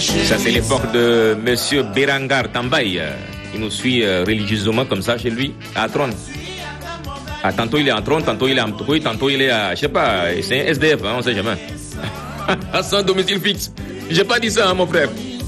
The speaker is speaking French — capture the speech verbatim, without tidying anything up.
Ça, c'est l'époque de Monsieur Berangar Tambaye. Il nous suit euh, religieusement comme ça chez lui, à Tron. Ah, tantôt il est en Tron, tantôt il est en Tokoy, tantôt il est à, je sais pas, c'est un S D F, hein, on sait jamais. À son domicile fixe. J'ai pas dit ça, hein, mon frère.